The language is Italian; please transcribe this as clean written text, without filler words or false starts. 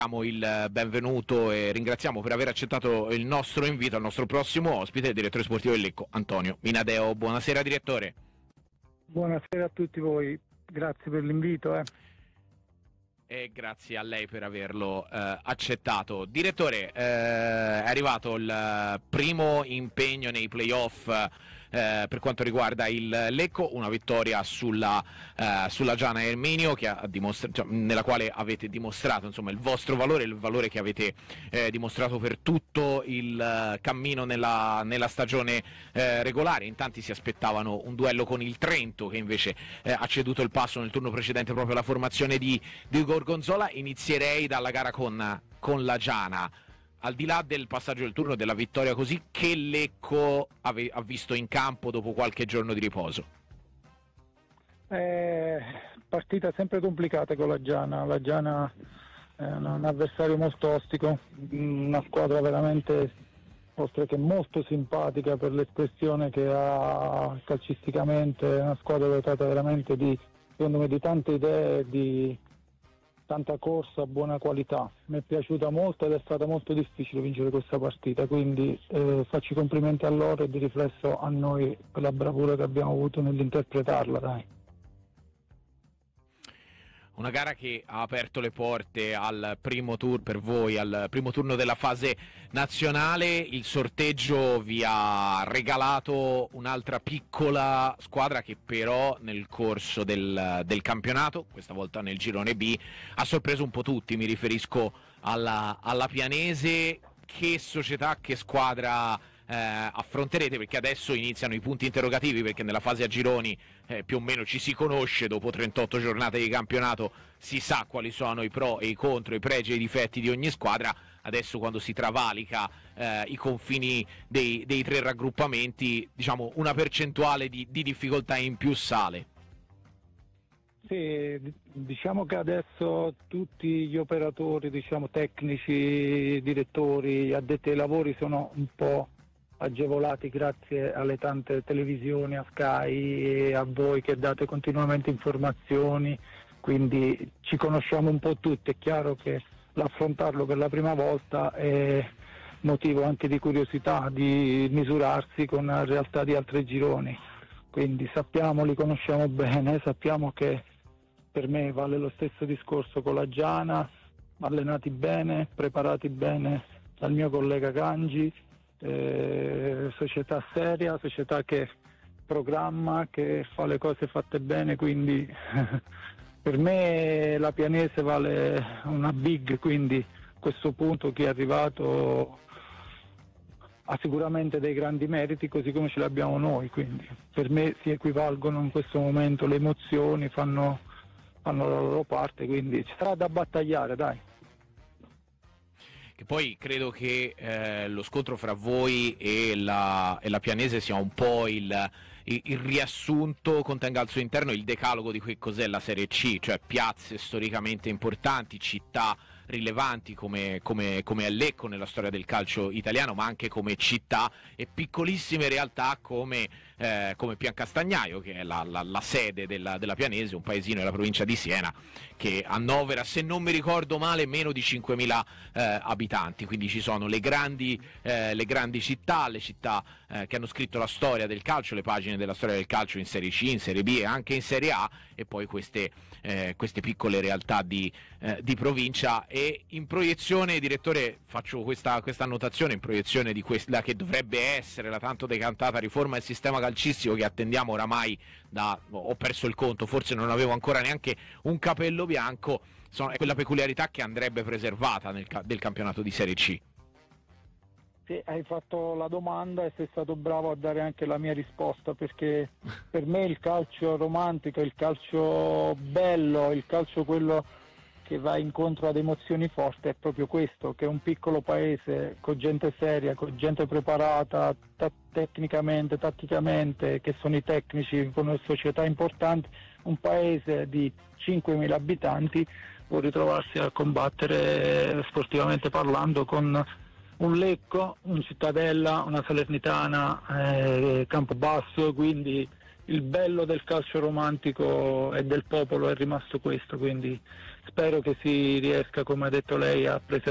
Diamo il benvenuto e ringraziamo per aver accettato il nostro invito al nostro prossimo ospite, il direttore sportivo del Lecco, Antonio Minadeo. Buonasera direttore. Buonasera a tutti voi, grazie per l'invito. E grazie a lei per averlo accettato. Direttore, è arrivato il primo impegno nei playoff per quanto riguarda il Lecco, una vittoria sulla Giana Erminio che nella quale avete dimostrato insomma, il vostro valore, il valore che avete dimostrato per tutto il cammino nella stagione regolare. In tanti si aspettavano un duello con il Trento, che invece ha ceduto il passo nel turno precedente proprio alla formazione di Gorgonzola. Inizierei dalla gara con la Giana. Al di là del passaggio del turno, della vittoria così, che Lecco ha visto in campo dopo qualche giorno di riposo? Partita sempre complicata con la Giana. La Giana è un avversario molto ostico, una squadra veramente, oltre che molto simpatica per l'espressione che ha calcisticamente, è una squadra dotata veramente secondo me, di tante idee, di tanta corsa, buona qualità. Mi è piaciuta molto ed è stata molto difficile vincere questa partita, quindi faccio i complimenti a loro e di riflesso a noi per la bravura che abbiamo avuto nell'interpretarla. Dai. Una gara che ha aperto le porte al primo tour per voi, al primo turno della fase nazionale. Il sorteggio vi ha regalato un'altra piccola squadra che però nel corso del campionato, questa volta nel girone B, ha sorpreso un po' tutti. Mi riferisco alla Pianese. Che società, che squadra affronterete, perché adesso iniziano i punti interrogativi, perché nella fase a gironi più o meno ci si conosce, dopo 38 giornate di campionato si sa quali sono i pro e i contro, i pregi e i difetti di ogni squadra. Adesso quando si travalica i confini dei tre raggruppamenti, diciamo una percentuale di difficoltà in più sale. Sì, diciamo che adesso tutti gli operatori, tecnici, direttori, addetti ai lavori sono un po' agevolati grazie alle tante televisioni, a Sky e a voi che date continuamente informazioni, quindi ci conosciamo un po' tutti. È chiaro che l'affrontarlo per la prima volta è motivo anche di curiosità, di misurarsi con la realtà di altri gironi, quindi li conosciamo bene, sappiamo che per me vale lo stesso discorso con la Giana, allenati bene, preparati bene dal mio collega Gangi, società seria, società che programma, che fa le cose fatte bene, quindi per me la Pianese vale una big, quindi a questo punto chi è arrivato ha sicuramente dei grandi meriti, così come ce li abbiamo noi, quindi per me si equivalgono in questo momento le emozioni, fanno la loro parte, quindi ci sarà da battagliare, dai. Che poi credo che lo scontro fra voi e la Pianese sia un po' il riassunto, contenga al suo interno il decalogo di che cos'è la Serie C, cioè piazze storicamente importanti, città rilevanti come è Lecco nella storia del calcio italiano, ma anche come città, e piccolissime realtà come Piancastagnaio, che è la sede della Pianese, un paesino della provincia di Siena che annovera, se non mi ricordo male, meno di 5.000 abitanti. Quindi ci sono le grandi città, le città che hanno scritto la storia del calcio, le pagine della storia del calcio in Serie C, in Serie B e anche in Serie A, e poi queste piccole realtà di provincia. E in proiezione, direttore, faccio questa annotazione, in proiezione di quella che dovrebbe essere la tanto decantata riforma del sistema calcistico che attendiamo oramai ho perso il conto, forse non avevo ancora neanche un capello bianco, è quella peculiarità che andrebbe preservata del campionato di Serie C. Sì, hai fatto la domanda e sei stato bravo a dare anche la mia risposta, perché per me il calcio romantico, il calcio bello, il calcio quello che va incontro ad emozioni forti è proprio questo, che è un piccolo paese con gente seria, con gente preparata tecnicamente, tatticamente, che sono i tecnici, con società importanti. Un paese di 5.000 abitanti può ritrovarsi a combattere, sportivamente parlando, con un Lecco, un Cittadella, una Salernitana, Campobasso, quindi il bello del calcio romantico e del popolo è rimasto questo, quindi spero che si riesca, come ha detto lei, a preservare